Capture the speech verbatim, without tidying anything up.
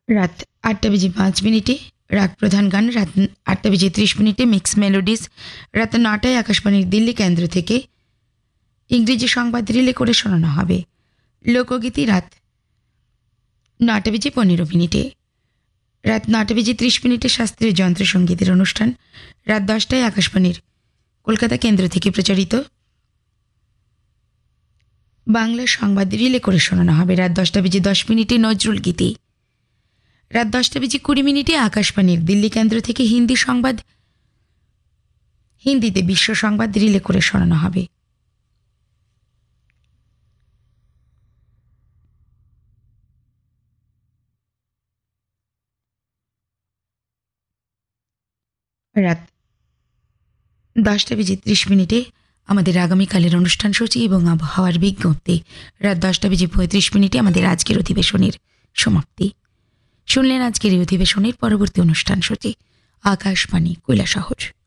রাত আটটা বেজে পাঁচ মিনিটে রাগ প্রধান গান, রাত আটটা বেজে ত্রিশ মিনিটে মিক্স মেলোডিস, রাত নটায় আকাশবাণীর দিল্লি কেন্দ্র থেকে ইংরেজি সংবাদ রিলে করে শোনানো হবে। লোকগীতি রাত নটা বেজে পনেরো মিনিটে, রাত নটা বেজে ত্রিশ মিনিটে শাস্ত্রীয় যন্ত্রসঙ্গীতের অনুষ্ঠান, রাত দশটায় আকাশবাণীর কলকাতা কেন্দ্র থেকে প্রচারিত বাংলা সংবাদ রিলে করে শোনানো হবে। রাত দশটা বেজে দশ মিনিটে নজরুল গীতি, রাত দশটা বেজে কুড়ি মিনিটে আকাশবাণীর দিল্লি কেন্দ্র থেকে হিন্দি সংবাদ, হিন্দিতে বিশ্ব সংবাদ রিলে করে শোনানো হবে। রাত দশটা বেজে ত্রিশ মিনিটে আমাদের আগামীকালের অনুষ্ঠান সূচি এবং আবহাওয়ার বিজ্ঞপ্তি। রাত দশটা বেজে পঁয়ত্রিশ মিনিটে আমাদের আজকের অধিবেশনের সমাপ্তি। শুনলেন আজকের এই অধিবেশনের পরবর্তী অনুষ্ঠান সূচি। আকাশবাণী কৈলাসহর।